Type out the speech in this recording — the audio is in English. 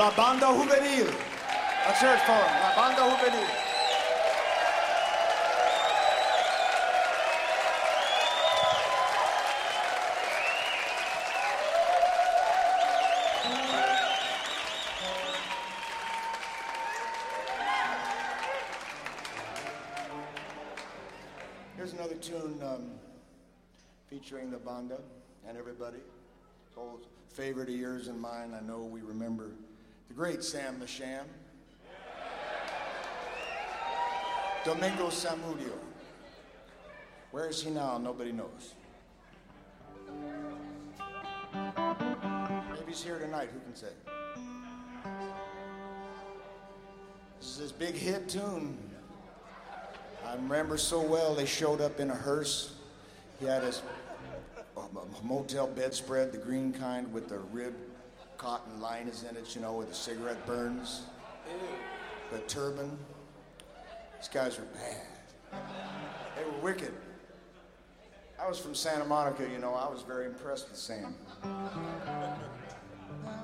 La Banda Juvenil. Let's hear it for them. La Banda Juvenil. Here's another tune featuring the banda and everybody. It's all favorite of yours and mine. I know we remember the great Sam the Sham. Domingo Samudio. Where is he now? Nobody knows. Maybe he's here tonight. Who can say? This is his big hit tune. I remember so well, they showed up in a hearse. He had his motel bedspread, the green kind with the ribbed cotton liners in it, you know, where the cigarette burns. The turban. These guys were bad. They were wicked. I was from Santa Monica, you know. I was very impressed with Sam.